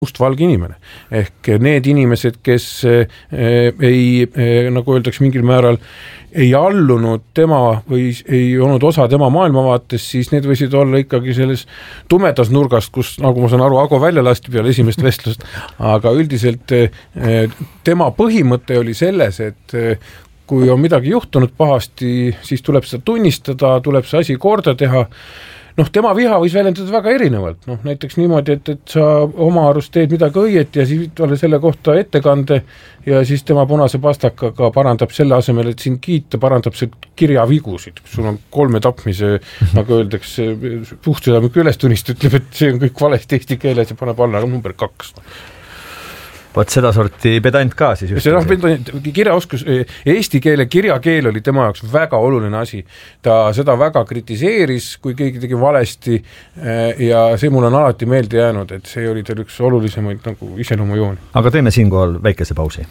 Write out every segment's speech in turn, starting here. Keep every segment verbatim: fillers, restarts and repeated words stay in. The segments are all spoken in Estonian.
mustvalge inimene. Ehk need inimesed, kes ei, nagu öeldakse mingil määral, ei allunud tema või ei olnud osa tema maailmavaates, siis need võisid olla ikkagi selles tumedas nurgast, kus, nagu ma saan aru, Ago välja lasti peale esimest vestlust, aga üldiselt tema põhimõte oli selles, et kui on midagi juhtunud pahasti, siis tuleb seda tunnistada, tuleb see asi korda teha. Noh, tema viha võis väljendada väga erinevalt. Noh, näiteks niimoodi, et, et sa oma arust teed midagi õieti ja siis talle selle kohta ettekande ja siis tema punase pastakaga parandab selle asemel, et sind kiita, parandab see kirjavigusid. Sul on kolme tapmise, nagu öeldakse, puhtsüdamlik ülestunist, ütleb, et see on kõik valesti eesti keeles ja paneb alla number kaks. Võt seda sorti pedant ka siis just. See noh, kirjaoskus, eesti keele kirjakeel oli tema jaoks väga oluline asi. Ta seda väga kritiseeris, kui keegi tegi valesti ja see mul on alati meelde jäänud, et see oli teil üks olulisemaid nagu iseloomujooni. Aga teeme siinkohal väikese pausi.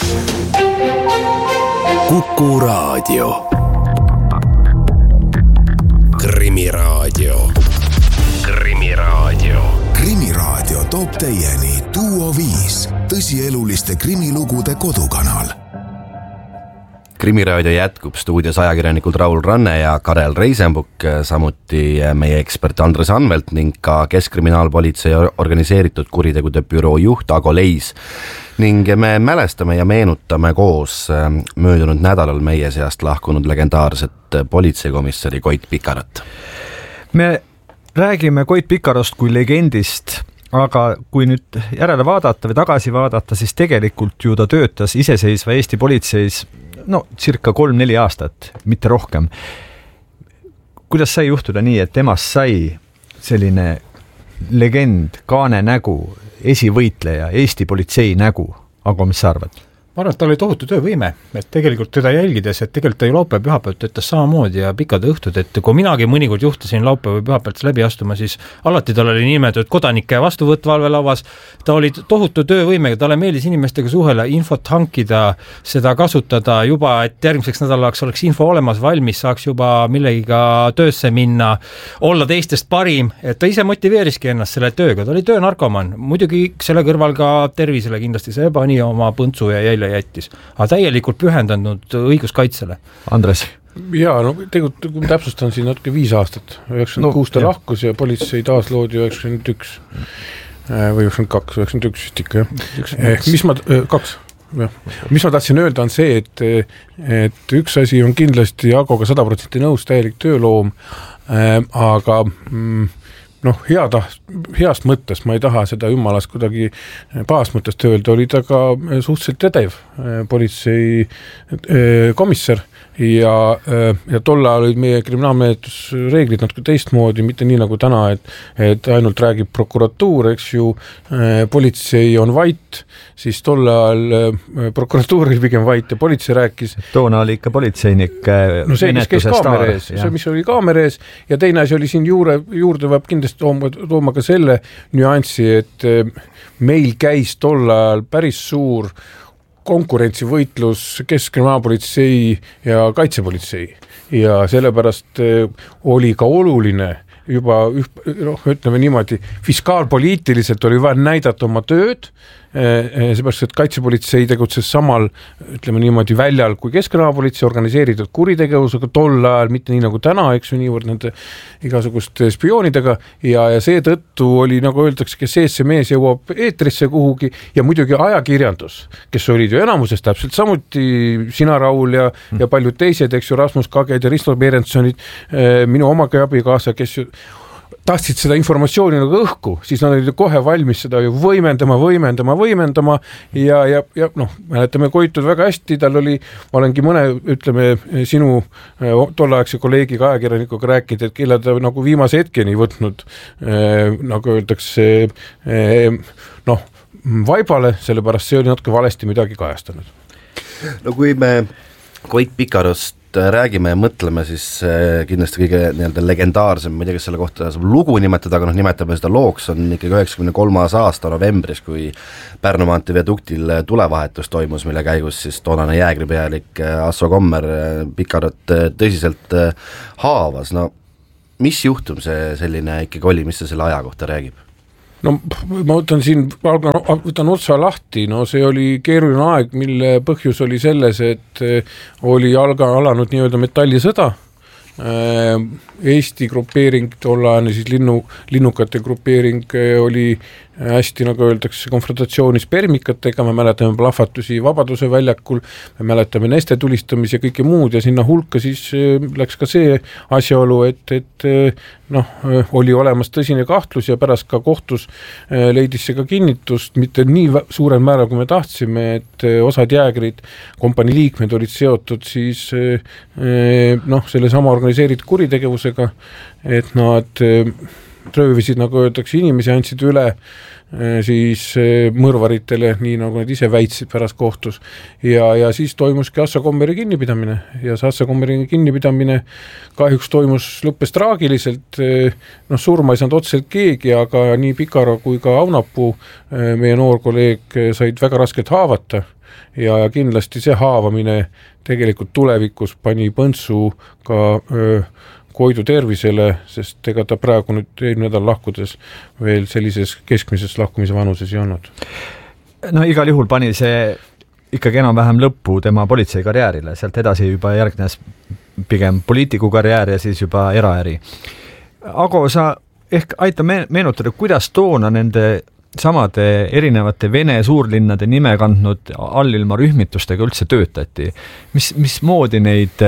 Kuku raadio. Krimiraadio. Krimiraadio. Krimiraadio toob teieni Duo viis, tõsieluliste krimilugude kodukanal. Krimiraadio jätkub stuudios ajakirjanikud Raul Ranne ja Karel Reisenbuk, samuti meie ekspert Andres Anvelt ning ka Keskkriminaalpolitsei organiseeritud kuritegude büroo juht Ago Leis. Ning me mälestame ja meenutame koos möödunud nädalal meie seast lahkunud legendaarset politseikomissari Koit Pikarat. Me räägime Koit Pikarost kui legendist, aga kui nüüd järele vaadata või tagasi vaadata, siis tegelikult ju ta töötas iseseisva Eesti politseis no circa kolm-neli aastat, mitte rohkem. Kuidas sai juhtuda nii, et temast sai selline legend, kaane nägu, esivõitleja, Eesti politsei nägu? Aga mis sa arvad? Ma arvan, et tal oli tohutu töövõime, et tegelikult teda jälgides, et tegelikult ta ju laupäev pühapäev töötas samamoodi ja pikad õhtud, et kui minagi mõnikord juhtasin laupäev või pühapäevalt läbi astuma, siis alati tal oli nimetatud kodanike vastuvõtt valvelavas, ta oli tohutu töövõimega, talle meeldis inimestega suhele, infot hankida, seda kasutada juba, et järgmiseks nädalaks oleks info olemas, valmis, saaks juba millegiga töösse minna, olla teistest parim, et ta ise motiveeriski ennast selle tööga, ta oli töönarkoman, muidugi selle kõrval ka tervisele kindlasti, see pani oma põntsu ja jäile jättis, aga täielikult pühendanud õiguskaitsele. Andres? Jaa, no tegelikult kui täpsustan siin natuke viis aastat, üheksakümmend kuus ta no, lahkus ja politsei taasloodi üheksakümmend üks või üheksakümmend kaks, üheksakümmend üks vist ikka, jah. Mis ma, kaks, jah. Mis ma tahtsin öelda on see, et, et üks asi on kindlasti Agoga sada protsenti nõus täielik tööloom, aga mm, noh, head, heast mõttes, ma ei taha seda jumalast kuidagi pahast mõttest öelda, oli ta ka suhteliselt edev politsei komissar ja, ja tolle ajal olid meie kriminaalmenetlusreeglid natuke teistmoodi, mitte nii nagu täna, et, et ainult räägib prokuratuur, eks ju, politsei on vait, siis tolle ajal prokuratuur oli pigem vait ja politsei rääkis. Toona oli ikka politseinik no see, mis käis kaamera ees, see, mis oli kaamera ees ja teine asi oli siin juurde, juurde võib kindlasti tooma, tooma ka selle nüanssi, et meil käis tolle ajal päris suur konkurentsivõitlus Keskkriminaalpolitsei ja kaitsepolitsei ja sellepärast oli ka oluline juba, noh, ütleme niimoodi, fiskaalpoliitiliselt oli vaja näidata oma tööd, seepärast, et kaitsepolitsei tegutses samal, ütleme niimoodi, väljal kui Keskkriminaalpolitsei organiseeritud kuritegevusega tol ajal, mitte nii nagu täna, eks ju, niivõrd nende igasuguste spioonidega ja, ja seetõttu oli, nagu öeldakse, kes ees see mees jõuab eetrisse kuhugi ja muidugi ajakirjandus, kes olid ju enamuses täpselt samuti sina, Raul ja, ja paljud teised, eks ju, Rasmus Kaged ja Risto Berentsonid, minu omaga abikaasa, kes ju tahtsid seda informatsiooni nagu õhku, siis nad olid kohe valmis seda ju võimendama, võimendama, võimendama ja, ja, ja noh, mäletame Koitud väga hästi, tal oli, ma olengi mõne, ütleme, sinu tolleaegse kolleegiga ajakirjanikuga rääkinud, et kelle ta nagu viimase hetkeni võtnud, eh, nagu öeldakse, eh, noh, vaibale, sellepärast see oli natuke valesti midagi kajastanud. No kui me Koit Pikarost räägime ja mõtleme, siis kindlasti kõige nii-öelda legendaarsem, ma ei tea, kas selle kohta saab lugu nimetada, aga noh, nimetame seda looks, on ikkagi üheksakümne kolmas aasta novembris, kui Pärnu maantee viaduktil tulevahetus toimus, mille käigus siis toonane jäägripealik Asso Kommer Pikarot tõsiselt haavas. No mis juhtum see selline ikkagi oli, mis see selle aja kohta räägib? no ma võtan siin, võtan otsa lahti, no see oli keeruline aeg, mille põhjus oli selles, et oli alga, alanud nii-öelda metallisõda, Eesti grupeering, tollaane siis linnu, linnukate grupeering oli hästi, nagu öeldakse, konfrontatsioonis permikatega, me mäletame plahvatusi Vabaduse väljakul, me mäletame neste tulistamisi ja kõike muud ja sinna hulka siis läks ka see asjaolu, et, et noh, oli olemas tõsine kahtlus ja pärast ka kohtus leidis see ka kinnitust, mitte nii suurel määral, kui me tahtsime, et osad jäägrid, kompanii liikmed olid seotud siis noh, selle sama organiseeritud kuritegevusega, et nad röövisid, nagu öeldakse, inimesi andsid üle siis mõrvaritele, nii nagu nad ise väitsid pärast kohtus ja, ja siis toimuski Assa Kommeri kinnipidamine ja see Assa Kommeri kinnipidamine kahjuks toimus, lõppes traagiliselt, noh surma ei saanud otseselt keegi, aga nii Pikaro kui ka Aunapuu, meie noor kolleeg, said väga raskelt haavata ja kindlasti see haavamine tegelikult tulevikus pani põntsu ka öö, Koidu tervisele, sest ega ta praegu nüüd eelmine nädal lahkudes veel sellises keskmises lahkumise vanuses ei olnud. No igal juhul pani see ikkagi enam-vähem lõppu tema politseikarjäärile, sealt edasi juba järgnes pigem poliitiku karjäär ja siis juba eraäri. Aga sa ehk aita meenutada, kuidas toona nende samade erinevate Vene suurlinnade nime kandnud allilma rühmitustega üldse töötati? Mis, mis moodi neid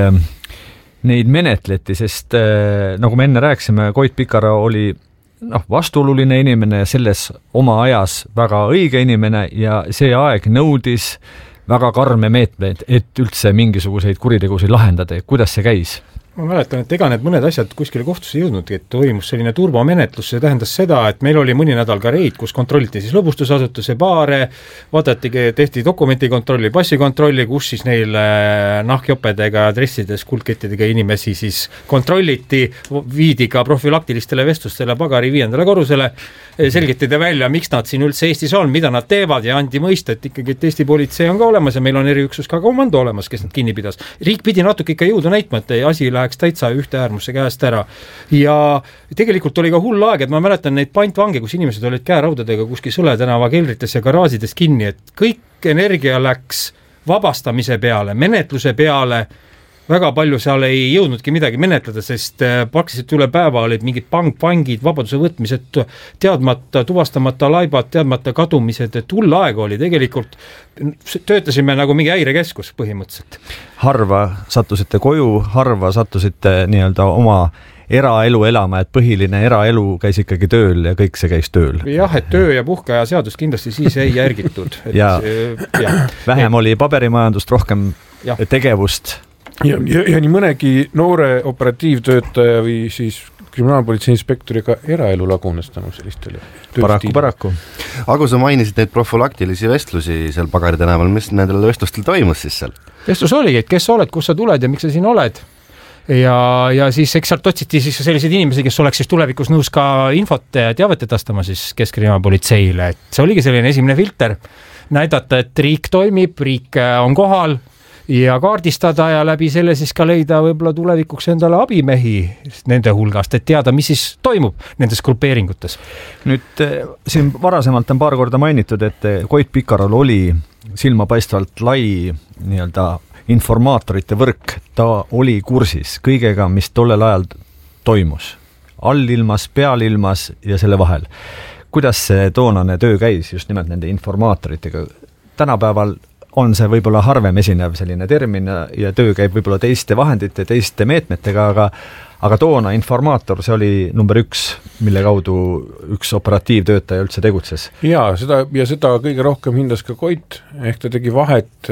neid menetleti, sest äh, nagu me enne rääkisime, Koit Pikaro oli noh, vastuoluline inimene, selles oma ajas väga õige inimene ja see aeg nõudis väga karme meetmeid, et üldse mingisuguseid kuritegusid lahendada. Kuidas see käis? Ma mäletan, et ega need mõned asjad kuskile kohtusse jõudnud, et toimus selline turbomenetlus, see tähendas seda, et meil oli mõni nädal ka reid, kus kontrolliti siis lõbustusasutuse baare, vaadati, tehti dokumentikontrolli, passikontrolli, kus siis neil nahkjopedega adressides kuldkettidega inimesi siis kontrolliti, viidi ka profülaktilistele vestlustele pagari viiendale korrusele, selgitati välja, miks nad siin üldse Eestis on, mida nad teevad ja andi mõista, et ikkagi, et Eesti politsei on ka olemas ja meil on eriüksus ka komando olemas, kes nad kinni pidas. Riik pidi natuke ikka jõudu näitma, et asi läheks täitsa ühte äärmusse käest ära. Ja tegelikult oli ka hull aeg, et ma mäletan neid pantvange, kus inimesed olid käeraudadega kuskil Sõle tänava keldrites ja garaažides kinni, et kõik energia läks vabastamise peale, menetluse peale, väga palju seal ei jõudnudki midagi menetleda, sest praktiliselt üle päeva olid mingid pang, pangid, vabaduse võtmised, teadmata, tuvastamata laibad, teadmata kadumised, et hull aeg oli tegelikult, töötasime nagu mingi häirekeskus põhimõtteliselt. Harva sattusite koju, harva sattusite nii-öelda oma eraelu elama, et põhiline eraelu käis ikkagi tööl ja kõik see käis tööl. Jah, et töö ja puhkeaja seadus kindlasti siis ei järgitud. Et, ja, ja vähem oli paberimajandust, rohkem ja. tegevust. Ja, ja, ja nii mõnegi noore operatiivtöötaja või siis kriminaalpolitsei inspektoriga eraelu lagunes tänu sellistele paraku, paraku. Aga sa mainisid neid profülaktilisi vestlusi seal Pagari tänaval, mis nendel vestlustel toimus siis seal? Vestlus oligi, et kes sa oled, kus sa tuled ja miks sa siin oled ja, ja siis eks sealt otsiti siis sellised inimesi, kes oleks siis tulevikus nõus ka infot ja teavet edastama siis keskkriminaalpolitseile, et see oligi selline esimene filter, näidata, et riik toimib, riik on kohal ja kaardistada ja läbi selle siis ka leida võib-olla tulevikuks endale abimehi nende hulgast, et teada, mis siis toimub nendes grupeeringutes. Nüüd siin varasemalt on paar korda mainitud, et Koit Pikarol oli silmapaistvalt lai nii-öelda informaatorite võrk, ta oli kursis kõigega, mis tollel ajal toimus. Allilmas, pealilmas ja selle vahel. Kuidas see toonane töö käis just nimelt nende informaatoritega? Tänapäeval on see võib-olla harvem esinev selline termin ja töö käib võib-olla teiste vahendite, teiste meetmetega, aga, aga toona informaator, see oli number üks, mille kaudu üks operatiivtöötaja üldse tegutses. Ja seda, ja seda kõige rohkem hindas ka Koit, ehk ta tegi vahet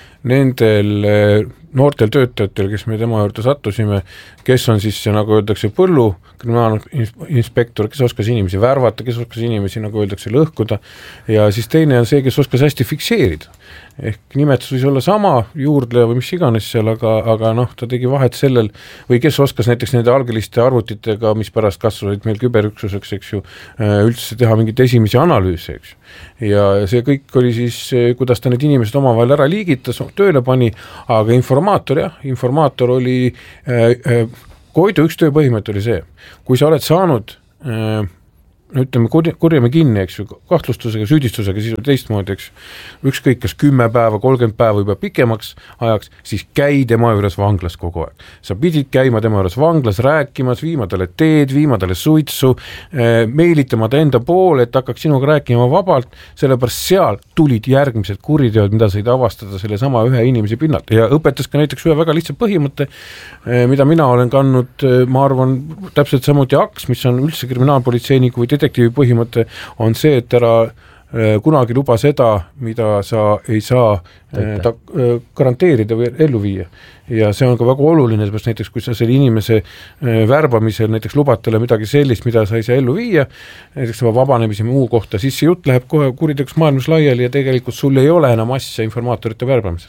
nendel noortel töötajatel, kes me tema juurde sattusime, kes on siis, nagu öeldakse, põllu kriminaalinspektor, kes oskas inimesi värvata, kes oskas inimesi, nagu öeldakse, lõhkuda ja siis teine on see, kes oskas hästi fikseerida. Ehk nimetus võis olla sama, juurdleja või mis iganes seal, aga, aga noh, ta tegi vahet sellel, või kes oskas näiteks nende algeliste arvutitega, mis pärast kasvasid meil küberüksuseks, eks ju, üldse teha mingit esimesi analüüse, eks ju. Ja see kõik oli siis, kuidas ta need inimesed omavahel ära liigitas, tööle pani, aga informaator, jah, informaator oli äh, äh, Koidu üks tööpõhimõte oli see, kui sa oled saanud äh, no ütleme, kurjame kinni, eks ju, kahtlustusega, süüdistusega, siis on teistmoodi, eks ju, ükskõik, kas kümme päeva, kolmkümmend päeva juba pikemaks ajaks, siis käi tema juures vanglas kogu aeg. Sa pidid käima tema juures vanglas, rääkimas, viima talle teed, viima talle suitsu, meilitama ta enda poole, et hakkaks sinuga rääkima vabalt, sellepärast seal tulid järgmised kuriteod, mida said avastada selle sama ühe inimese pinnalt ja õpetas ka näiteks ühe väga lihtsa põhimõtte, mida mina olen kandnud, ma arvan, täpselt samuti aks, mis on üldse kriminaalpolitseiniku või detektiivi põhimõte, on see, et ära kunagi luba seda, mida sa ei saa ta garanteerida või ellu viia. Ja see on ka väga oluline, sest näiteks kui sa selle inimese värbamisel näiteks lubad talle midagi sellist, mida sa ei saa ellu viia, näiteks vabanemise muu kohta, siis see jutt läheb kohe kuriteoks maailmas laiali ja tegelikult sul ei ole enam asja informaatorite värbamisel.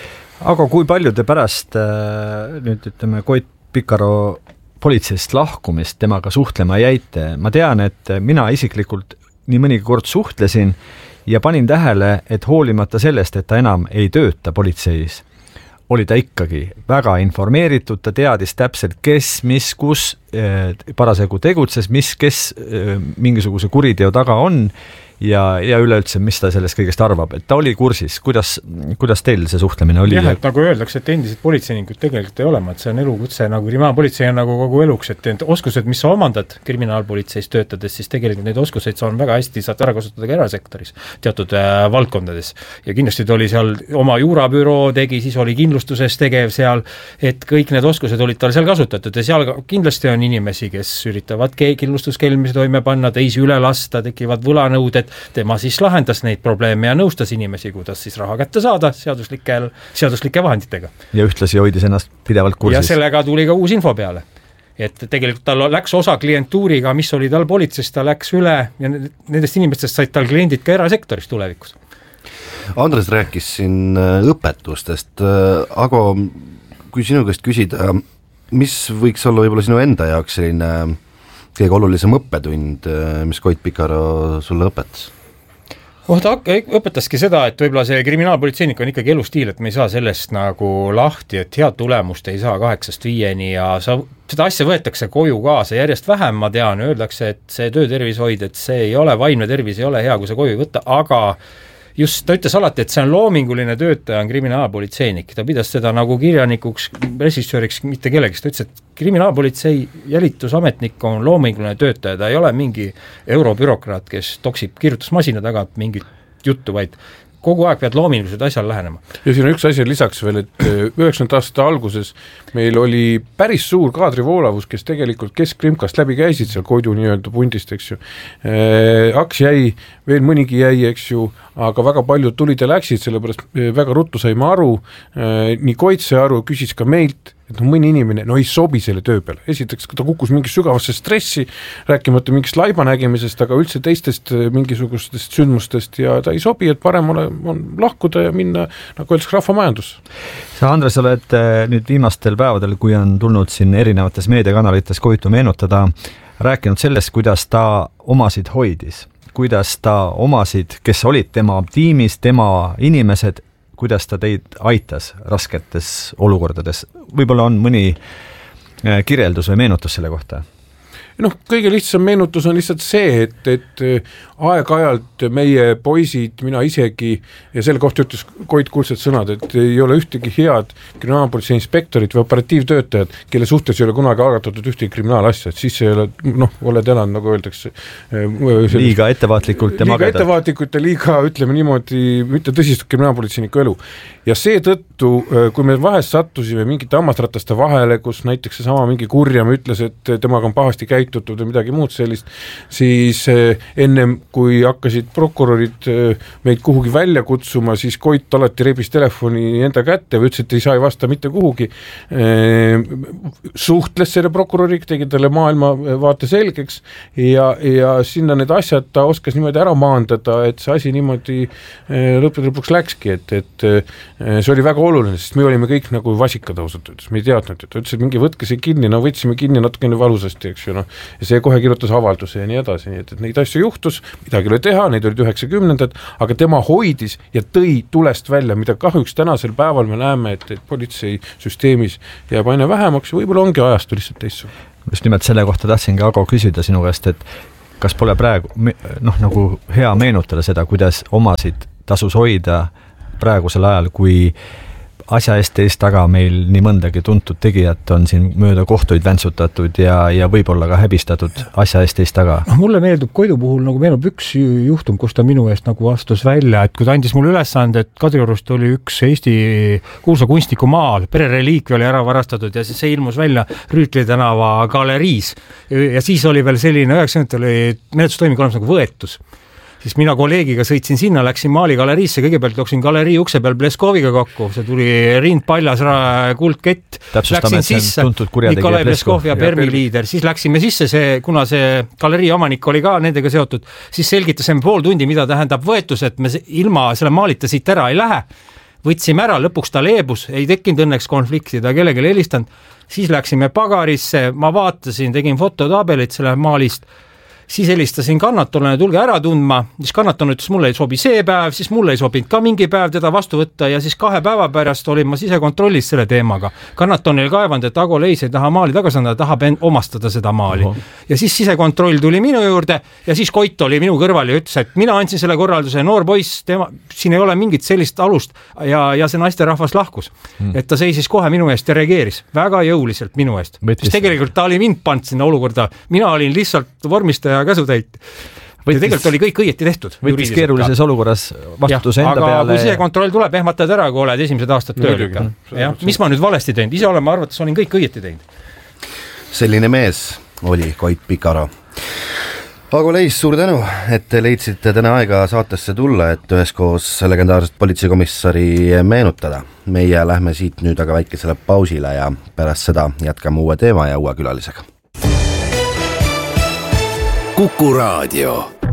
Aga kui palju te pärast nüüd ütleme Koit Pikaro politseist lahkumist temaga suhtlema jäite? Ma tean, et mina isiklikult nii mõnigi kord suhtlesin ja panin tähele, et hoolimata sellest, et ta enam ei tööta politseis, oli ta ikkagi väga informeeritud, ta teadis täpselt, kes, mis, kus eh, parasjagu tegutses, mis, kes eh, mingisuguse kuriteo taga on ja, ja üleüldse, mis ta sellest kõigest arvab, et ta oli kursis, kuidas, kuidas teil see suhtlemine oli? Jah, et nagu öeldakse, et endised politseinikud tegelikult ei olema, et see on elukutse, nagu kriminaalpolitsei on nagu kogu eluks, et need oskused, mis sa omandad kriminaalpolitseis töötades, siis tegelikult neid oskuseid sa on väga hästi, saad ära kasutada ka erasektoris, teatud äh, valdkondades. Ja kindlasti ta oli seal oma juurabüroo tegi, siis oli kindlustuses tegev seal, et kõik need oskused olid tal seal kasutatud ja seal kindlasti on inimesi, kes üritavad kindlustuskelmisi toime panna, teisi üle lasta, tekivad võlanõuded, tema siis lahendas neid probleeme ja nõustas inimesi, kuidas siis raha kätte saada seaduslikel, seaduslike vahenditega. Ja ühtlasi hoidis ennast pidevalt kursis. Ja sellega tuli ka uus info peale. Et tegelikult tal läks osa klientuuriga, mis oli tal politseist, ta läks üle ja nendest inimestest said tal kliendid ka erasektoris tulevikus. Andres rääkis siin õpetustest, aga kui sinu käest küsida, mis võiks olla võib-olla sinu enda jaoks selline kõige olulisem õppetund, mis Koit Pikaro sulle õpetas? Oh, ta õpetaski seda, et võib-olla see kriminaalpolitseinik on ikkagi elustiil, et me ei saa sellest nagu lahti, et head tulemust ei saa kaheksast viieni ja sa, seda asja võetakse koju kaasa järjest vähem, ma tean, öeldakse, et see töötervishoid, et see ei ole, vaimne tervis ei ole hea, kui sa koju ei võtta, aga just ta ütles alati, et see on loominguline töötaja, on kriminaalpolitseinik. Ta pidas seda nagu kirjanikuks, režissööriks, mitte kellegist. Ta ütles, et kriminaalpolitsei jälitusametnik on loominguline töötaja, ta ei ole mingi eurobürokraat, kes toksib kirjutusmasina taga mingit juttu, vaid kogu aeg pead loomingulised asjal lähenema. Ja siin on üks asi lisaks veel, et üheksakümnendate aastate alguses meil oli päris suur kaadrivoolavus, kes tegelikult Keskkrimkast läbi käisid seal Koidu nii-öelda pundist, eks ju. Aks jäi, veel mõnigi jäi, eks ju, aga väga paljud tulid ja läksid, sellepärast väga ruttu saime aru, nii Koit sai aru, küsis ka meilt, et no mõni inimene no ei sobi selle töö peale. Esiteks ta kukkus mingi sügavasse stressi, rääkimata mingist laibanägemisest, aga üldse teistest mingisugustest sündmustest ja ta ei sobi, et parem ole, on lahkuda ja minna, nagu öeldaks, rahvamajandus. Sa, Andres, oled nüüd viimastel päevadel, kui on tulnud siin erinevates meediakanalites Koitu meenutada, rääkinud sellest, kuidas ta omasid hoidis, kuidas ta omasid, kes olid tema tiimis, tema inimesed, kuidas ta teid aitas rasketes olukordades. Võib-olla on mõni kirjeldus või meenutus selle kohta? Noh, kõige lihtsam meenutus on lihtsalt see, et, et aeg-ajalt meie poisid, mina isegi, ja selle kohta ütles Koit kuldsed sõnad, et ei ole ühtegi head kriminaalpolitsei inspektorit või operatiivtöötajad, kelle suhtes ei ole kunagi algatatud ühtegi kriminaalasja, et siis ei ole, noh, oled elanud, nagu öeldakse. Liiga ettevaatlikult ja liiga magedad. Ettevaatlikult ja liiga, ütleme niimoodi, mitte tõsist kriminaalpolitseiniku elu. Ja seetõttu, kui me vahest sattusime mingite hammasrataste vahele, kus näiteks sama mingi kurjam ütles, et temaga on pahasti käitutud või midagi muud sellist, siis ennem kui hakkasid prokurörid meid kuhugi välja kutsuma, siis Koit alati rebis telefoni enda kätte või ütles, et ei saa ei vasta mitte kuhugi. Suhtles selle prokuröriga, tegi talle maailma vaate selgeks ja, ja sinna need asjad ta oskas niimoodi ära maandada, et see asi niimoodi lõppude lõpuks läkski, et, et see oli väga oluline, sest me olime kõik nagu vasikad ausalt ütles, me ei teadnud, et ütles, et mingi võtke see kinni, no võtsime kinni natukene valusasti, eks ju, noh, ja see kohe kirjutas avalduse ja nii edasi, nii et, et neid asju juhtus, midagi oli teha, neid olid üheksakümnendad, aga tema hoidis ja tõi tulest välja, mida kahjuks tänasel päeval me näeme, et, et politseisüsteemis jääb aina vähemaks ja võib-olla ongi ajastu lihtsalt teistsugune. Just nimelt selle kohta tahtsingi Ago küsida sinu käest, et kas pole praegu noh, nagu hea meenutada seda, kuidas omasid tasus hoida praegusel ajal, kui asja eest eest taga meil nii mõndagi tuntud tegijat on siin mööda kohtuid väntsutatud ja, ja võib-olla ka häbistatud asja eest eest taga. No, mulle meeldub Koidu puhul nagu meenub üks juhtum, kus ta minu eest nagu astus välja, et kui ta andis mulle ülesande, et Kadriorust oli üks Eesti kuulsa kunstniku maal, perereliikvi oli ära varastatud ja siis see ilmus välja Rüütli tänava galeriis ja siis oli veel selline üheksakümnendatel oli menetlustoiming olemas nagu võetus. Siis mina kolleegiga sõitsin sinna, läksin Maali galeriisse, kõigepealt jooksin galerii ukse peal Bleskoviga kokku, see tuli rind paljas, kuldkett, läksin sisse, Nikolai Bleskov ja Permi liider, siis läksime sisse, see, kuna see galerii omanik oli ka nendega seotud, siis selgitasime pool tundi, mida tähendab võetus, et me ilma selle maalita siit ära ei lähe, võtsime ära, lõpuks ta leebus, ei tekkinud õnneks konflikti, ta kellegi helistanud, siis läksime pagarisse, ma vaatasin, tegin fototabelit selle maalist, siis helistasin kannatanule, tulge ära tundma, siis kannatan ütles, mulle ei sobi see päev, siis mulle ei sobinud ka mingi päev teda vastu võtta ja siis kahe päeva pärast olin ma sisekontrollis selle teemaga. Kannatan oli kaevanud, et Ago Leis ei taha maali tagasi anda, tahab end omastada seda maali. Oho. Ja siis sisekontroll tuli minu juurde ja siis Koit oli minu kõrval ja ütles, et mina andsin selle korralduse, noor poiss, tema, siin ei ole mingit sellist alust ja, ja see naisterahvas lahkus. Hmm. Et ta seisis kohe minu eest ja reageeris väga jõuliselt minu eest. Võttis. Siis tegelikult ta oli mind pand sinna olukorda, mina olin lihtsalt vormistaja käsutäit. Ja tegelikult oli kõik õieti tehtud. Võttis keerulises olukorras vastutuse enda aga peale. Aga kui see kontroll tuleb, ehmatad ära, kui oled esimesed aastad tööl. Ja, mis ma nüüd valesti teinud? Ise olen, ma arvates, olin kõik õieti teinud. Selline mees oli Koit Pikaro. Ago Leis, suur tänu, et te leidsite täna aega saatesse tulla, et üheskoos legendaarset politseikomissari meenutada. Meie lähme siit nüüd aga väikesele pausile ja pärast seda jätkame uue teema ja uue külalisega. Kuku Raadio.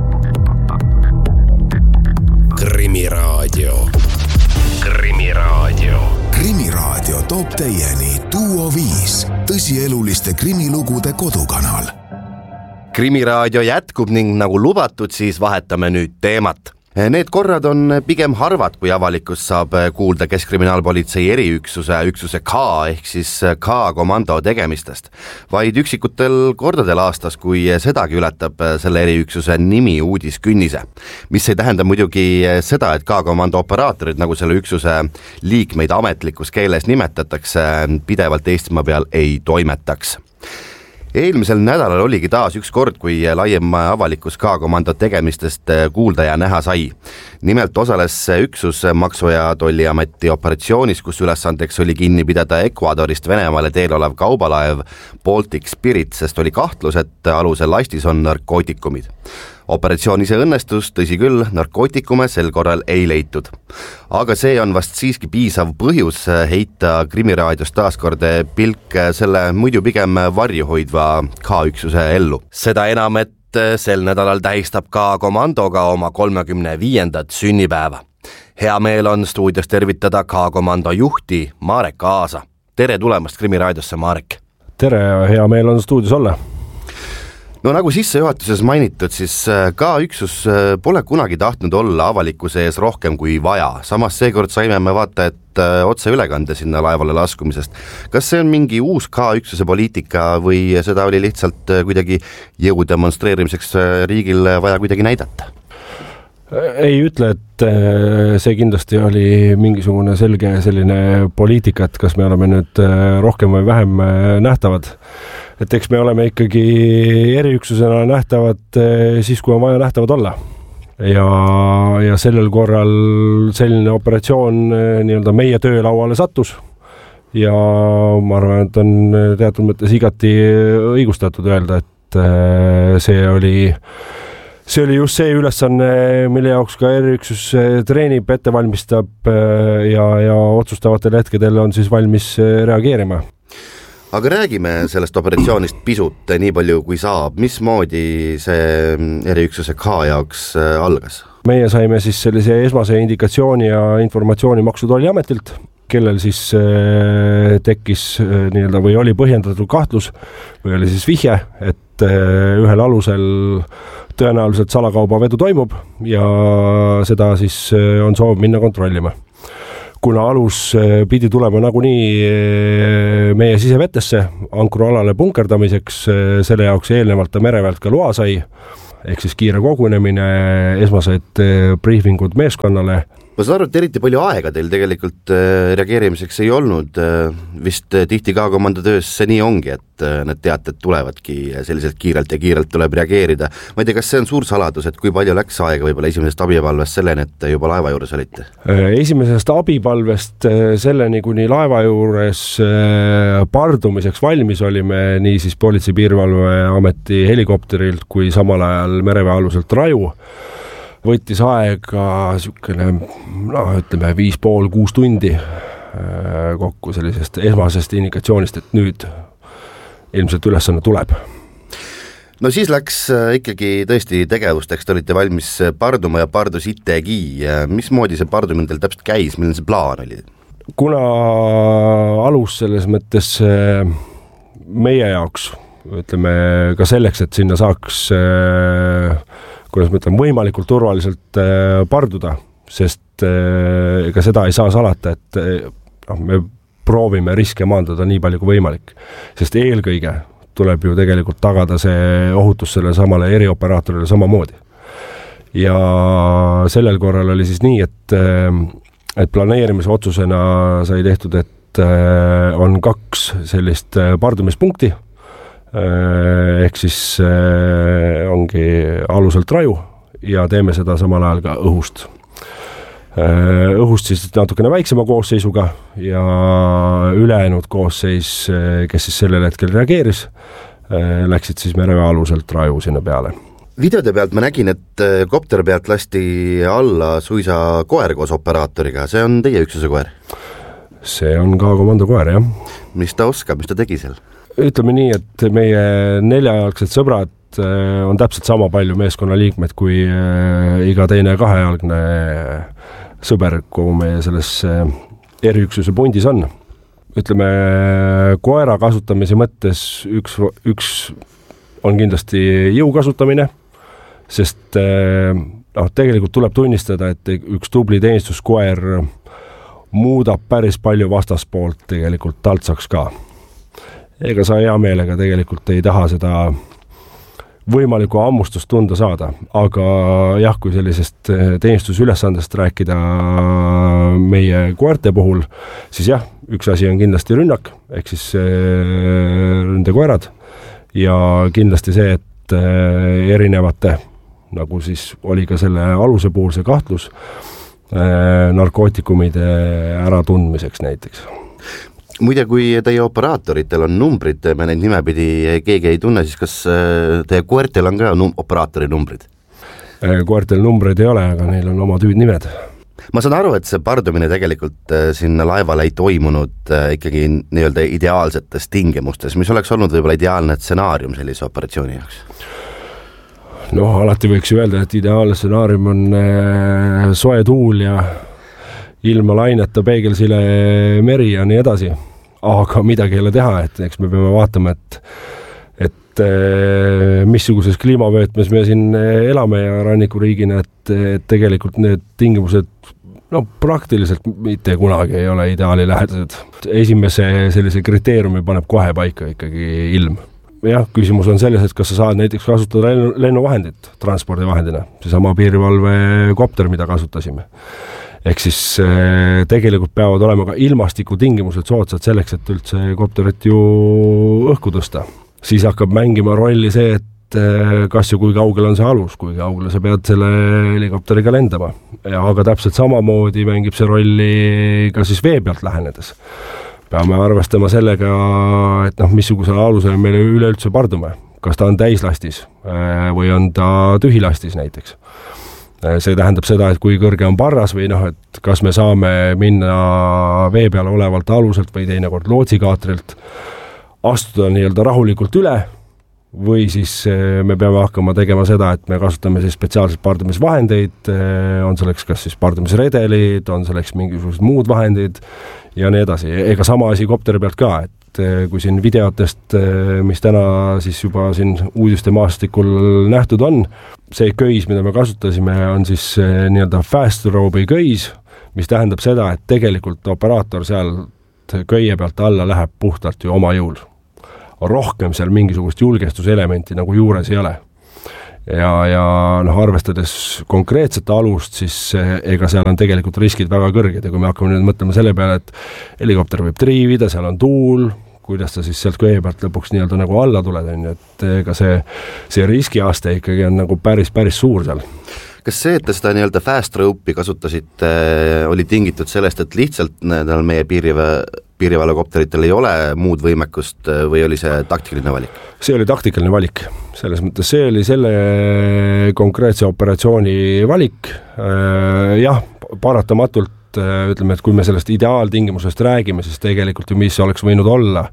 Krimiraadio. Krimiraadio. Krimiraadio toob teieni Duo viis, tõsieluliste krimilugude kodukanal. Krimiraadio jätkub ning nagu lubatud, siis vahetame nüüd teemat. Need korrad on pigem harvad, kui avalikkus saab kuulda Keskkriminaalpolitsei eriüksuse üksuse K ehk siis K-komando tegemistest. Vaid üksikutel kordadel aastas, kui sedagi ületab selle eriüksuse nimi uudiskünnise. Mis ei tähenda muidugi seda, et K-komando operaatorid, nagu selle üksuse liikmeid ametlikus keeles nimetatakse, pidevalt Eestimaa peal ei toimetaks. Eelmisel nädalal oligi taas üks kord, kui laiem avalikkus K-komando tegemistest kuulda ja näha sai. Nimelt osales üksus Maksu- ja Tolliameti operatsioonis, kus ülesandeks oli kinni pidada Ecuadorist Venemaale teel olev kaubalaev Baltic Spirit, sest oli kahtlus, et alusel lastis on narkootikumid. Operatsioon ise õnnestus, tõsi küll, narkootikume sel korral ei leitud. Aga see on vast siiski piisav põhjus heita Krimiraadios taaskord pilk selle muidu pigem varjuhoidva K-üksuse ellu. Seda enam, et sel nädalal tähistab K-komandoga oma kolmekümne viiendat sünnipäeva. Hea meel on stuudios tervitada K-komando juhti Marek Aasa. Tere tulemast Krimiraadiosse, Marek! Tere, hea meel on stuudios olla. No nagu sissejuhatuses mainitud, siis K-üksus pole kunagi tahtnud olla avalikkuse ees rohkem kui vaja. Samas seekord saime me vaata, et otse ülekande sinna laevale laskumisest. Kas see on mingi uus K-üksuse poliitika või seda oli lihtsalt kuidagi jõu demonstreerimiseks riigil vaja kuidagi näidata? Ei ütle, et see kindlasti oli mingisugune selge selline poliitika, et kas me oleme nüüd rohkem või vähem nähtavad. Et eks me oleme ikkagi eriüksusena nähtavad siis, kui on vaja nähtavad olla. Ja, ja sellel korral selline operatsioon nii-öelda meie töölauale sattus. Ja ma arvan, et on teatud mõttes igati õigustatud öelda, et see oli... See oli just see ülesanne, mille jaoks ka eriüksus treenib, ette valmistab ja, ja otsustavatel hetkedel on siis valmis reageerima. Aga räägime sellest operatsioonist pisut nii palju kui saab. Mismoodi see eriüksuse K jaoks algas? Meie saime siis sellise esmase indikatsiooni ja informatsiooni Maksu- ja Tolliametilt, kellel siis tekkis nii-öelda või oli põhjendatud kahtlus või oli siis vihje, et ühel alusel tõenäoliselt salakaubavedu toimub ja seda siis on soov minna kontrollima. Kuna alus pidi tulema nagunii meie sisevetesse ankrualale punkerdamiseks, selle jaoks eelnevalt ta mereväelt ka loa sai, ehk siis kiire kogunemine, esmased briefingud meeskonnale. Ma saan aru, et eriti palju aega teil tegelikult reageerimiseks ei olnud, vist tihti ka komandotöös see nii ongi, et need teated tulevadki selliselt kiirelt ja kiirelt tuleb reageerida. Ma ei tea, kas see on suur saladus, et kui palju läks aega võib-olla esimesest abipalvest selleni, et juba laeva juures olite? Esimesest abipalvest selleni, kuni laeva juures pardumiseks valmis olime, nii siis Politsei- Piirivalveameti helikopterilt kui samal ajal mereväe aluselt Raju, võttis aega niisugune, no ütleme, viis pool, kuus tundi kokku sellisest esmasest indikatsioonist, et nüüd ilmselt ülesanne tuleb. No siis läks ikkagi tõesti tegevusteks, te olite valmis parduma ja pardus itegi. Mismoodi see pardumine teil täpselt käis, milline see plaan oli? Kuna alus selles mõttes meie jaoks, ütleme ka selleks, et sinna saaks kuidas ma ütlen, võimalikult turvaliselt parduda, sest ega seda ei saa salata, et no, me proovime riske maandada nii palju kui võimalik, sest eelkõige tuleb ju tegelikult tagada see ohutus selle samale erioperaatorile samamoodi. Ja sellel korral oli siis nii, et, et planeerimise otsusena sai tehtud, et on kaks sellist pardumispunkti, ehk siis ongi aluselt Raju ja teeme seda samal ajal ka õhust. Õhust siis natukene väiksema koosseisuga ja ülejäänud koosseis, kes siis sellel hetkel reageeris, läksid siis mereväe aluselt Raju sinna peale. Videode pealt ma nägin, et kopteri pealt lasti alla suisa koer koos operaatoriga, see on teie üksuse koer? See on ka komando koer, jah. Mis ta oskab, mis ta tegi seal? Ütleme nii, et meie neljajalgsed sõbrad on täpselt sama palju meeskonnaliikmed kui iga teine kahejalgne sõber, kuhu meie selles eriüksuse pundis on. Ütleme, koera kasutamise mõttes üks, üks on kindlasti jõu kasutamine, sest no, tegelikult tuleb tunnistada, et üks tubli teenistuskoer muudab päris palju vastaspoolt tegelikult taltsaks ka. Ega sa hea meelega tegelikult ei taha seda võimalikku ammustust tunda saada, aga jah, kui sellisest teenistusülesandest rääkida meie koerte puhul, siis jah, üks asi on kindlasti rünnak, ehk siis ründekoerad ja kindlasti see, et erinevate, nagu siis oli ka selle aluse puhul see kahtlus, narkootikumide äratundmiseks näiteks. Muide, kui teie operaatoritel on numbrid, me neid nimepidi keegi ei tunne, siis kas teie koertel on ka num- operaatori numbrid? Koertel numbreid ei ole, aga neil on oma tüüdnimed. Ma saan aru, et see pardumine tegelikult sinna laevale ei toimunud ikkagi nii-öelda ideaalsetes tingimustes, mis oleks olnud võib-olla ideaalne stsenaarium sellise operatsiooni jaoks? No alati võiks ju öelda, et ideaalne stsenaarium on soe tuul ja ilma laineta peegelsile meri ja nii edasi, aga midagi ei ole teha, et eks me peame vaatama, et, et missuguses kliimavöötmes me siin elame ja rannikuriigina, et, et tegelikult need tingimused no praktiliselt mitte kunagi ei ole ideaali lähedased. Esimese sellise kriteeriumi paneb kohe paika ikkagi ilm. Jah, küsimus on selles, et kas sa saad näiteks kasutada lennuvahendit transpordivahendina, seesama piirivalve kopter, mida kasutasime. Ehk siis tegelikult peavad olema ka ilmastiku tingimused soodsad selleks, et üldse kopterit ju õhku tõsta. Siis hakkab mängima rolli see, et kas ja kui kaugel on see alus, kui kaugel sa pead selle helikopteriga lendama. Aga täpselt samamoodi mängib see rolli ka siis vee pealt lähenedes. Peame arvestama sellega, et noh, missugusel alusel meile üleüldse pardume. Kas ta on täislastis või on ta tühilastis näiteks. See tähendab seda, et kui kõrge on parras või noh, et kas me saame minna vee peal olevalt aluselt või teinekord lootsikaatrilt astuda nii-öelda rahulikult üle või siis me peame hakkama tegema seda, et me kasutame siis spetsiaalselt pardumisvahendeid, on selleks kas siis pardumisredelid, on selleks mingisugused muud vahendid ja nii edasi. Ega sama asi kopteri pealt ka, et kui siin videotest, mis täna siis juba siin uudiste maastikul nähtud on, see köis, mida me kasutasime, on siis nii-öelda fast rope'i köis, mis tähendab seda, et tegelikult operaator seal köie pealt alla läheb puhtalt ju oma jõul. Rohkem seal mingisugust julgestuselementi nagu juures ei ole. ja, ja noh, arvestades konkreetset alust, siis ega seal on tegelikult riskid väga kõrged ja kui me hakkame nüüd mõtlema selle peale, et helikopter võib triivida, seal on tuul, kuidas ta siis sealt kõige pealt lõpuks nii-öelda nagu alla tuled, on ju, et ega see, see riskiaste ikkagi on nagu päris, päris suur seal. Kas see, et te seda nii-öelda fast rope'i kasutasite, oli tingitud sellest, et lihtsalt näedal meie piiriväe piirivalvekopteritel ei ole muud võimekust või oli see taktiline valik? See oli taktikaline valik, selles mõttes see oli selle konkreetse operatsiooni valik. Jah, paratamatult ütleme, et kui me sellest ideaaltingimusest räägime, siis tegelikult ju mis oleks võinud olla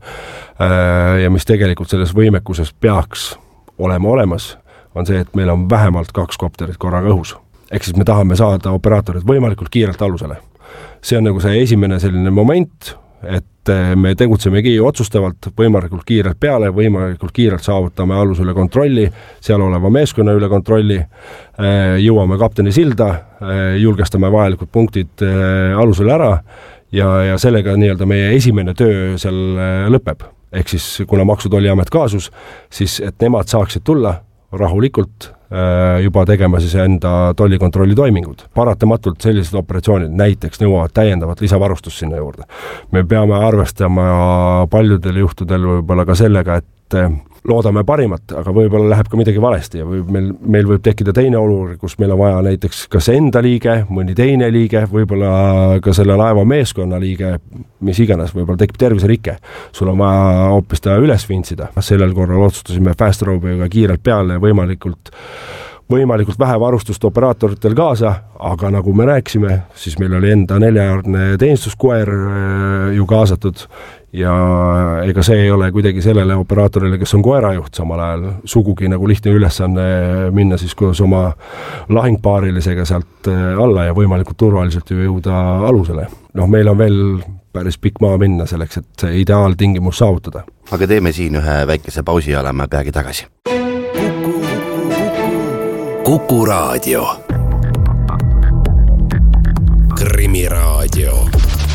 ja mis tegelikult selles võimekuses peaks olema olemas, on see, et meil on vähemalt kaks kopterit korraga õhus. Ehk siis me tahame saada operaatorid võimalikult kiirelt alusele. See on nagu see esimene selline moment, et me tegutsemegi otsustavalt võimalikult kiirelt peale, võimalikult kiirelt saavutame alusele kontrolli, seal oleva meeskonna üle kontrolli, jõuame kapteni silda, julgestame vajalikud punktid alusele ära ja, ja sellega nii-öelda meie esimene töö seal lõpeb. Ehk siis kuna Maksu- ja Tolliamet kaasus, siis et nemad saaksid tulla rahulikult juba tegema siis enda tollikontrolli toimingud. Paratamatult sellised operatsioonid näiteks nõuavad täiendavat lisavarustust sinna juurde. Me peame arvestama paljudel juhtudel võib-olla ka sellega, et loodame parimat, aga võib-olla läheb ka midagi valesti ja võib meil, meil võib tekkida teine olukord, kus meil on vaja näiteks kas enda liige, mõni teine liige, võib-olla ka selle laeva meeskonna liige, mis iganes, võib-olla tekib terviserike. Sul on vaja hoopis ta üles vintsida. Sellel korral otsustasime fast rope'iga kiirelt peale võimalikult võimalikult vähe varustust operaatoritel kaasa, aga nagu me rääkisime, siis meil oli enda neljajaardne teenistuskoer ju kaasatud ja ega see ei ole kuidagi sellele operaatorile, kes on koerajuht samal ajal, sugugi nagu lihtne ülesanne minna siis koos oma lahingpaarilisega sealt alla ja võimalikult turvaliselt ju jõuda alusele. Noh, meil on veel päris pikk maa minna selleks, et see ideaaltingimus saavutada. Aga teeme siin ühe väikese pausi ja oleme peagi tagasi. Kuku Raadio. Krimiraadio.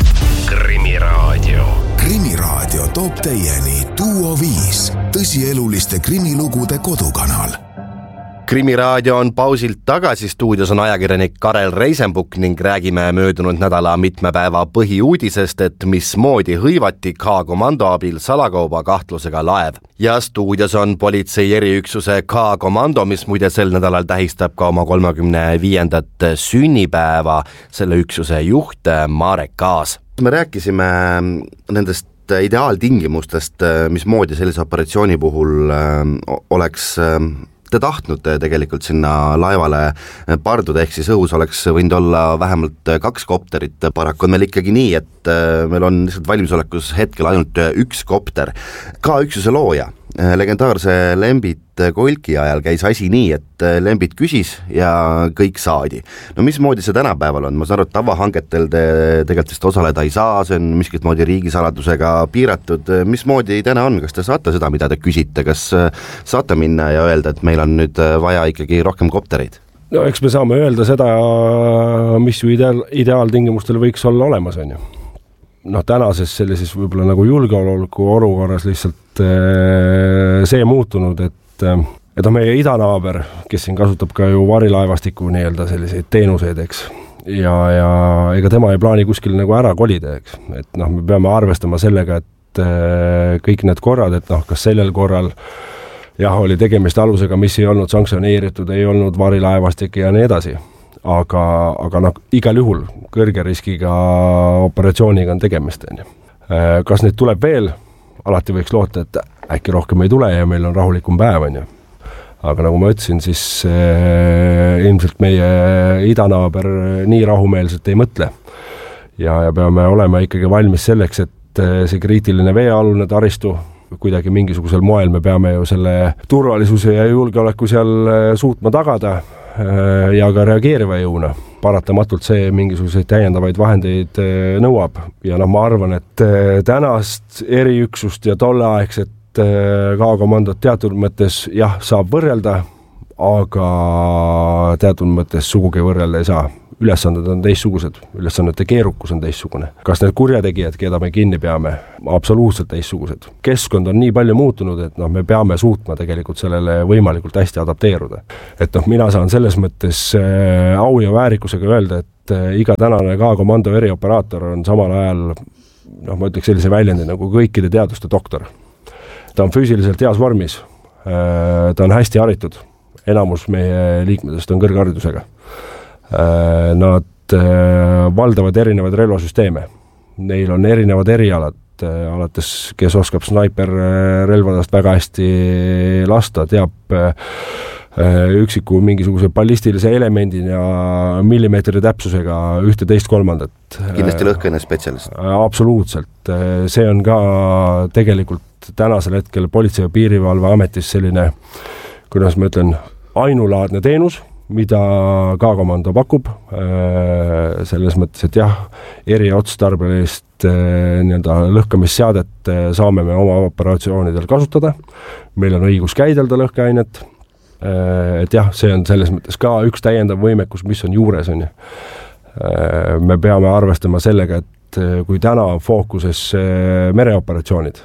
Krimiraadio. Krimiraadio toob teieni Duo viis, tõsieluliste krimilugude kodukanal. Krimiraadio on pausilt tagasi, stuudios on ajakirjanik Karel Reisenbuk ning räägime möödunud nädala mitme päeva põhiuudisest, et mismoodi hõivati K-komando abil salakauba kahtlusega laev. Ja stuudios on politsei eriüksuse K-komando, mis muide sel nädalal tähistab ka oma kolmekümne viiendat sünnipäeva, selle üksuse juht Marek Kaas. Me rääkisime nendest ideaaltingimustest, mismoodi sellise operatsiooni puhul oleks te tahtnud tegelikult sinna laevale parduda, ehk siis õhus oleks võinud olla vähemalt kaks kopterit. Paraku on meil ikkagi nii, et meil on lihtsalt valmisolekus hetkel ainult üks kopter. K-üksuse looja, legendaarse Lembit Kolki ajal käis asi nii, et Lembit küsis ja kõik saadi. No mismoodi see tänapäeval on? Ma saan aru, et tavahangetel te tegelikult vist osaleda ei saa, see on miskit moodi riigisaladusega piiratud. Mismoodi täna on? Kas te saate seda, mida te küsite? Kas saate minna ja öelda, et meil on nüüd vaja ikkagi rohkem koptereid? No eks me saame öelda seda, mis ju ideaal, ideaaltingimustel võiks olla olemas, on ju. Noh, tänases sellises võib-olla nagu julgeoleku olukorras lihtsalt see muutunud, et et on meie idanaaber, kes siin kasutab ka ju varilaevastiku nii-öelda selliseid teenuseid, eks. Ja, ja ega tema ei plaani kuskil nagu ära kolida, eks. Et noh, me peame arvestama sellega, et kõik need korrad, et noh, kas sellel korral jah, oli tegemist alusega, mis ei olnud sanktsioneeritud, ei olnud varilaevastik ja nii edasi. Aga, aga noh, igal juhul kõrge riskiga operatsiooniga on tegemist. Kas neid tuleb veel? Alati võiks loota, et äkki rohkem ei tule ja meil on rahulikum päev, on ju. Aga nagu ma ütlesin, siis eh, ilmselt meie idanaaber nii rahumeelselt ei mõtle. Ja, ja peame olema ikkagi valmis selleks, et see kriitiline veealune taristu, kuidagi mingisugusel moel me peame ju selle turvalisuse ja julgeoleku seal suutma tagada ja ka reageeriva jõuna. Paratamatult see mingisuguseid täiendavaid vahendeid nõuab ja noh, ma arvan, et tänast eriüksust ja tolleaegset K-komandot teatud mõttes jah, saab võrrelda, aga teatud mõttes sugugi võrrelda ei saa. ülesanded on teistsugused, ülesannete keerukus on teistsugune. Kas need kurjategijad, keda me kinni peame, absoluutselt teistsugused. Keskkond on nii palju muutunud, et noh, me peame suutma tegelikult sellele võimalikult hästi adapteeruda. Et noh, mina saan selles mõttes äh, au ja väärikusega öelda, et äh, iga tänane K-komando erioperaator on samal ajal, noh, ma ütleks sellise väljendi nagu kõikide teaduste doktor. Ta on füüsiliselt heas vormis, äh, ta on hästi haritud, enamus meie liikmetest on kõrgharidusega. Nad valdavad erinevaid relvasüsteeme. Neil on erinevad erialad, alates kes oskab snaiperrelvadest väga hästi lasta, teab üksiku mingisuguse ballistilise elemendin ja millimeetri täpsusega ühte teist kolmandat. Kindlasti lõhkeine spetsialist. Absoluutselt. See on ka tegelikult tänasel hetkel Politsei- ja Piirivalveametis selline, kuidas ma ütlen, ainulaadne teenus, mida K-komando pakub, selles mõttes, et jah, eriotstarbelist nii-öelda lõhkamisseadet saame me oma operatsioonidel kasutada, meil on õigus käidelda lõhkeainet, et jah, see on selles mõttes ka üks täiendav võimekus, mis on juures, on ju. Me peame arvestama sellega, et kui täna on fookuses mereoperatsioonid,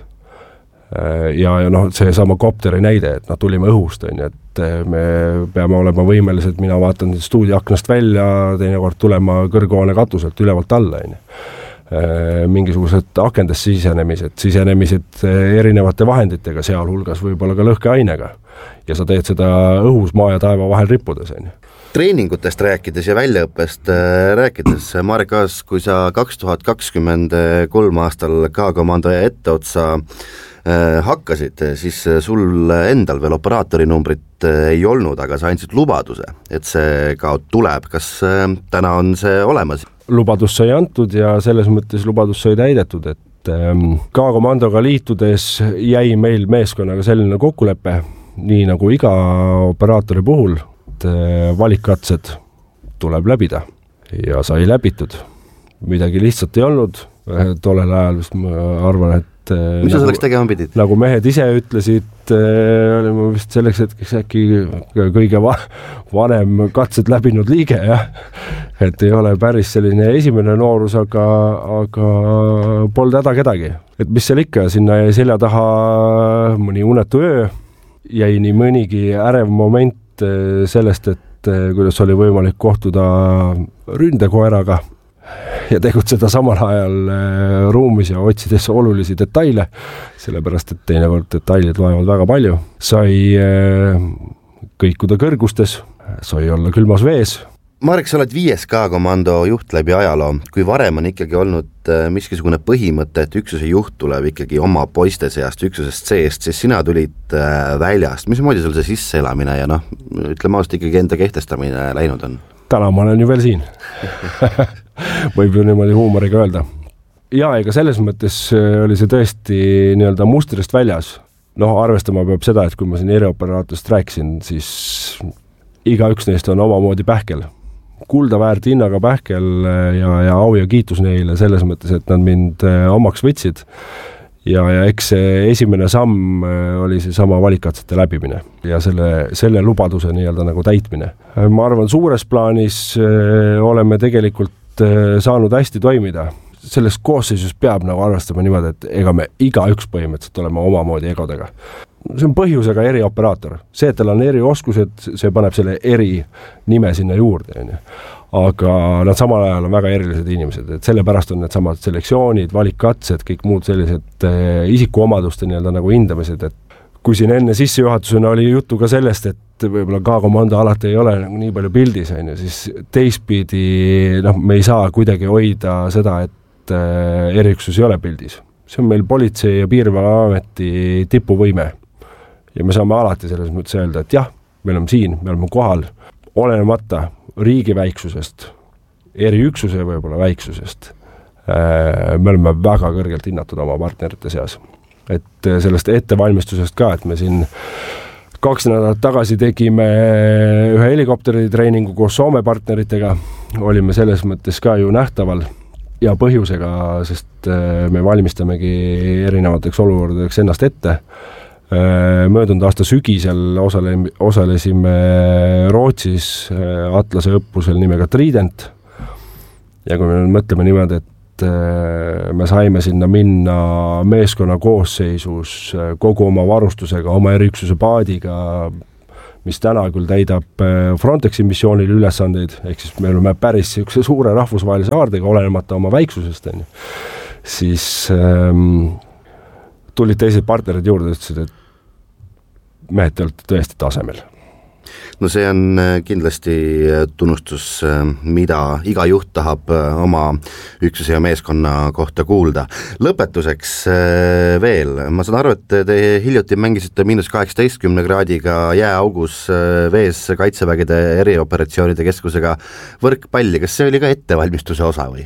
ja, ja noh, see sama kopteri näide, et noh, tulime õhust, on ju, et me peame olema võimelised, mina vaatan stuudiaknast välja, teinekord tulema kõrghoone katuselt ülevalt alla, on ju. Mingisugused akendest sisenemised, sisenemised erinevate vahenditega, sealhulgas võib-olla ka lõhkeainega. Ja sa teed seda õhus maa ja taeva vahel rippudes, on ju. Treeningutest rääkides ja väljaõppest rääkides, Marek Aas, kui sa kaks tuhat kakskümmend kolm aastal K-komando etteotsa hakkasid, siis sul endal veel operaatori numbrit ei olnud, aga sa andsid lubaduse, et see ka tuleb. Kas täna on see olemas? Lubadus sai antud ja selles mõttes lubadus sai täidetud, et K-komandoga liitudes jäi meil meeskonnaga selline kokkulepe, nii nagu iga operaatori puhul, et valikkatsed tuleb läbida ja sai läbitud. Midagi lihtsalt ei olnud, tollel ajal vist ma arvan, et mis sa selleks tegema pidid? Nagu mehed ise ütlesid, olime vist selleks hetkeks äkki kõige va- vanem katsed läbinud liige, jah. Et ei ole päris selline esimene noorus, aga, aga polnud häda kedagi. Et mis seal ikka, sinna jäi selja taha mõni unetu öö, jäi nii mõnigi ärev moment sellest, et kuidas oli võimalik kohtuda ründekoeraga ja tegutseda samal ajal ruumis ja otsides olulisi detaile, sellepärast, et teinekord detailid loevad väga palju. Sai kõikuda kõrgustes, sai olla külmas vees. Marek, sa oled viies K-komando juht läbi ajaloo. Kui varem on ikkagi olnud miskisugune põhimõte, et üksuse juht tuleb ikkagi oma poiste seast, üksusest seest, siis sina tulid väljast. Mismoodi sul see sisseelamine ja noh, ütleme ausalt ikkagi enda kehtestamine läinud on? Täna ma olen ju veel siin. Võib ju niimoodi huumoriga öelda. Ja ega selles mõttes oli see tõesti nii-öelda mustrist väljas. Noh, arvestama peab seda, et kui ma siin erioperaatorist rääkisin, siis iga üks neist on omamoodi pähkel. Kulda väärt hinnaga pähkel ja, ja au ja kiitus neile selles mõttes, et nad mind omaks võtsid. Ja, ja eks see esimene samm oli see sama valikkatsete läbimine ja selle, selle lubaduse nii-öelda nagu täitmine. Ma arvan, suures plaanis oleme tegelikult saanud hästi toimida. Selles koosseisus peab nagu arvestama niimoodi, et ega me iga üks põhimõtteliselt oleme omamoodi egodega. See on põhjusega erioperaator. See, et tal on erioskused, see paneb selle eri nime sinna juurde. Aga nad samal ajal on väga erilised inimesed, et sellepärast on need samad selektsioonid, valikkatsed, kõik muud sellised isikuomaduste nii-öelda nagu hindamised, et kui siin enne sissejuhatusena oli juttu ka sellest, et võib-olla K-komando alati ei ole nagu nii palju pildis, on ju, siis teistpidi noh, me ei saa kuidagi hoida seda, et eriüksus ei ole pildis. See on meil Politsei- ja Piirivalveameti tipuvõime. Ja me saame alati selles mõttes öelda, et jah, me oleme siin, me oleme kohal, olenemata riigi väiksusest, eriüksuse võib-olla väiksusest. Me oleme väga kõrgelt hinnatud oma partnerite seas. Et sellest ettevalmistusest ka, et me siin kaks nädalat tagasi tegime ühe helikopteri treeningu koos Soome partneritega, olime selles mõttes ka ju nähtaval ja põhjusega, sest me valmistamegi erinevateks olukordadeks ennast ette. Möödunud aasta sügisel osale, osalesime Rootsis Atlase õppusel nimega Trident, ja kui me mõtleme niimoodi, et me saime sinna minna meeskonna koosseisus kogu oma varustusega, oma eriüksuse paadiga, mis täna küll täidab Frontexi missioonil ülesandeid, ehk siis me oleme päris suure rahvusvahelise haardega, olenemata oma väiksusest, siis ähm, tulid teised partnerid juurde ja ütlesid, et mehed, te olete tõesti tasemel. No see on kindlasti tunnustus, mida iga juht tahab oma üksuse ja meeskonna kohta kuulda. Lõpetuseks veel, ma saan aru, et te hiljuti mängisite miinus kaheksateistkümne kraadiga jääaugus vees Kaitsevägede erioperatsioonide keskusega võrkpalli. Kas see oli ka ettevalmistuse osa või?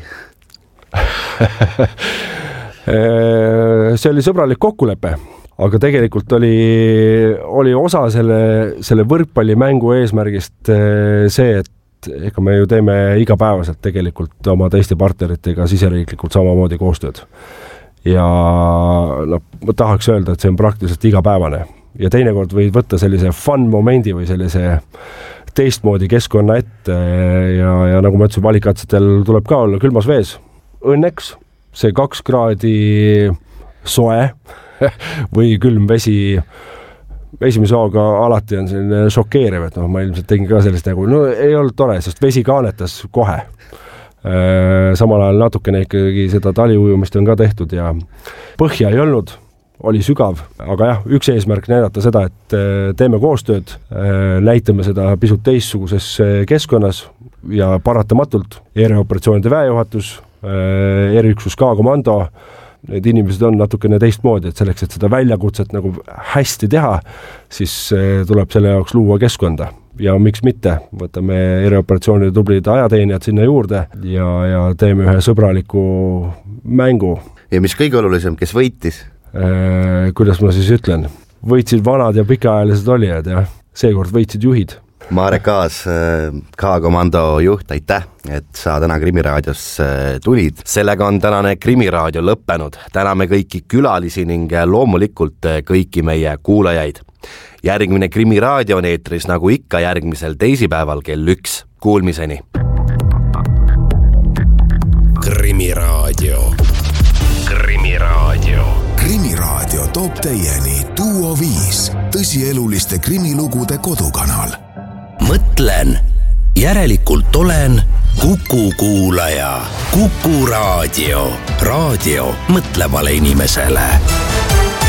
See oli sõbralik kokkulepe. Aga tegelikult oli, oli osa selle, selle võrkpallimängu eesmärgist see, et ega me ju teeme igapäevaselt tegelikult oma teiste partneritega siseriiklikult samamoodi koostööd. Ja no, ma tahaks öelda, et see on praktiliselt igapäevane. Ja teinekord võid võtta sellise fun momendi või sellise teistmoodi keskkonna ette ja, ja nagu ma ütlesin, valikatsetel tuleb ka olla külmas vees. Õnneks see kaks kraadi soe või külm vesi esimese hooga alati on selline šokeeriv, et noh, ma ilmselt tegin ka sellist nagu, no ei olnud tore, sest vesi kaanetas kohe. Samal ajal natukene ikkagi seda taliujumist on ka tehtud ja põhja ei olnud, oli sügav, aga jah, üks eesmärk näidata seda, et teeme koostööd, näitame seda pisut teistsuguses keskkonnas ja paratamatult erioperatsioonide väejuhatus, eriüksus K-komando, need inimesed on natukene teistmoodi, et selleks, et seda väljakutset nagu hästi teha, siis tuleb selle jaoks luua keskkonda. Ja miks mitte, võtame erioperatsioonide tublid ajateenijad sinna juurde ja, ja teeme ühe sõbraliku mängu. Ja mis kõige olulisem, kes võitis? Äh, kuidas ma siis ütlen? Võitsid vanad ja pikaajalised olijad ja seekord võitsid juhid. Marek Aas, K-komando juht, aitäh, et sa täna Krimiraadios tulid. Sellega on tänane Krimiraadio lõppenud. Täname kõiki külalisi ning loomulikult kõiki meie kuulajaid. Järgmine Krimiraadio on eetris nagu ikka järgmisel teisipäeval kell üks. Kuulmiseni. Krimiraadio. Krimiraadio. Krimiraadio toob teieni Duo viis, tõsieluliste krimilugude kodukanal. Mõtlen, järelikult olen Kuku kuulaja. Kuku raadio. Raadio mõtlevale inimesele.